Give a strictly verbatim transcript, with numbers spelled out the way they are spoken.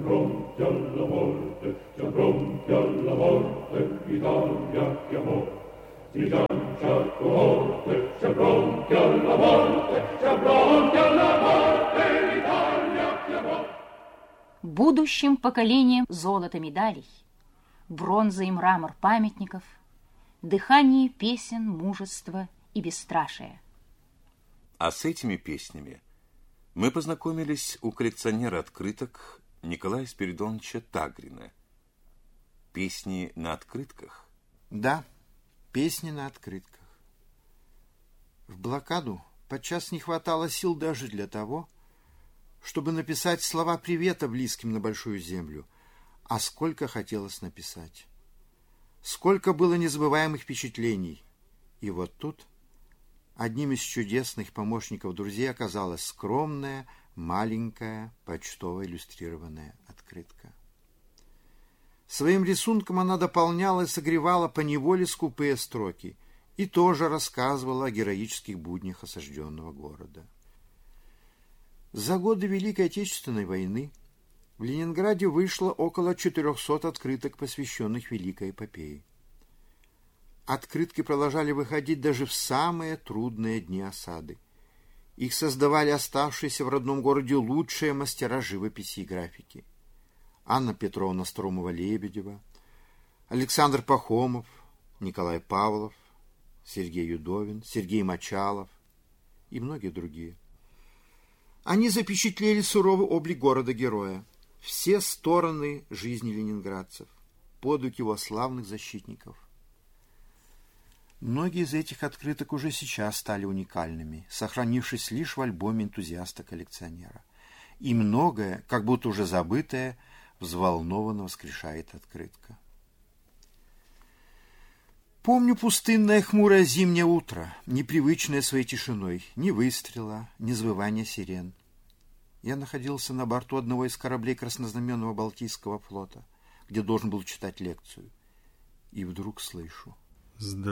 pronti alla morte, siamo pronti alla morte, Italia che amor. Si lancia cohorte, siamo pronti alla morte, siamo pronti alla morte, Italia che amor. Будущим поколениям золото медалей, бронза и мрамор памятников, дыхание песен, мужества и бесстрашия. А с этими песнями мы познакомились у коллекционера открыток Николая Спиридоновича Тагрина. Песни на открытках? Да, песни на открытках. В блокаду подчас не хватало сил даже для того, чтобы написать слова привета близким на большую землю, а сколько хотелось написать. Сколько было незабываемых впечатлений. И вот тут одним из чудесных помощников друзей оказалась скромная, маленькая, почтово-иллюстрированная открытка. Своим рисунком она дополняла и согревала поневоле скупые строки и тоже рассказывала о героических буднях осажденного города. За годы Великой Отечественной войны в Ленинграде вышло около четырехсот открыток, посвященных Великой эпопее. Открытки продолжали выходить даже в самые трудные дни осады. Их создавали оставшиеся в родном городе лучшие мастера живописи и графики. Анна Петровна Стромова-Лебедева, Александр Пахомов, Николай Павлов, Сергей Юдовин, Сергей Мочалов и многие другие. Они запечатлели суровый облик города-героя, все стороны жизни ленинградцев, подвиг его славных защитников. Многие из этих открыток уже сейчас стали уникальными, сохранившись лишь в альбоме энтузиаста-коллекционера. И многое, как будто уже забытое, взволнованно воскрешает открытка. Помню пустынное хмурое зимнее утро, непривычное своей тишиной, ни выстрела, ни завывания сирен. Я находился на борту одного из кораблей краснознаменного Балтийского флота, где должен был читать лекцию. И вдруг слышу: Здравствуйте.